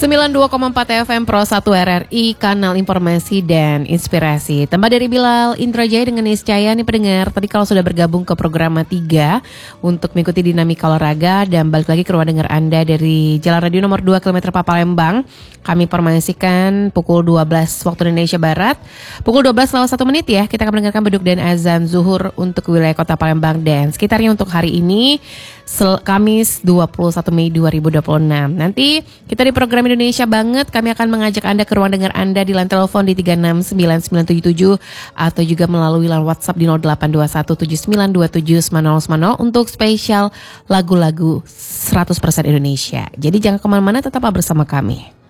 92,4 FM Pro 1 RRI, kanal informasi dan inspirasi. Tambah dari Bilal Indrajaya dengan Niscaya nih pendengar. Tadi kalau sudah bergabung ke program 3 untuk mengikuti dinamika olahraga dan balik lagi ke ruang dengar Anda dari Jalan Radio nomor 2 km Palembang. Kami informasikan pukul 12 waktu Indonesia Barat. Pukul 12:01 ya, kita akan mendengarkan beduk dan azan zuhur untuk wilayah kota Palembang dan sekitarnya untuk hari ini Kamis 21 Mei 2026. Nanti kita di program Indonesia Banget, kami akan mengajak Anda ke ruang dengar Anda di line telepon di 3699977 atau juga melalui line WhatsApp di 0821792790 untuk spesial lagu-lagu 100% Indonesia. Jadi jangan kemana-mana, tetap bersama kami.